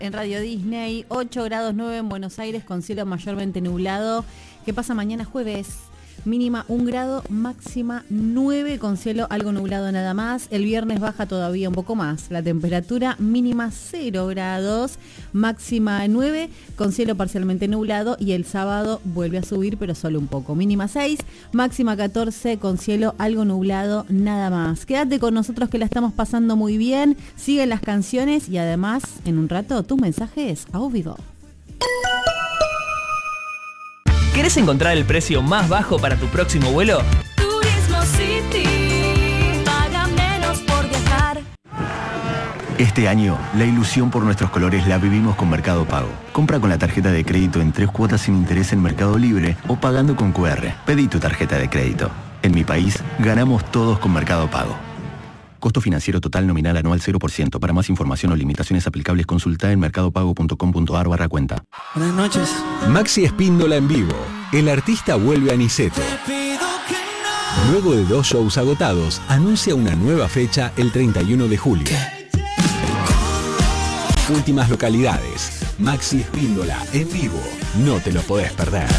En Radio Disney, 8 grados 9 en Buenos Aires con cielo mayormente nublado. ¿Qué pasa mañana jueves? Mínima 1 grado, máxima 9 con cielo algo nublado nada más. El viernes baja todavía un poco más. La temperatura mínima 0 grados, máxima 9 con cielo parcialmente nublado. Y el sábado vuelve a subir pero solo un poco. Mínima 6, máxima 14 con cielo algo nublado nada más. Quédate con nosotros que la estamos pasando muy bien. Siguen las canciones y además en un rato tus mensajes a vivo. ¿Querés encontrar el precio más bajo para tu próximo vuelo? Turismo City, paga menos por viajar. Este año, la ilusión por nuestros colores la vivimos con Mercado Pago. Compra con la tarjeta de crédito en 3 cuotas sin interés en Mercado Libre o pagando con QR. Pedí tu tarjeta de crédito. En mi país, ganamos todos con Mercado Pago. Costo financiero total nominal anual 0%. Para más información o limitaciones aplicables, consulta en mercadopago.com.ar/cuenta. Buenas noches. Maxi Espíndola en vivo. El artista vuelve a Niceto. Luego de 2 shows agotados, anuncia una nueva fecha el 31 de julio. Últimas localidades. Maxi Espíndola en vivo. No te lo podés perder.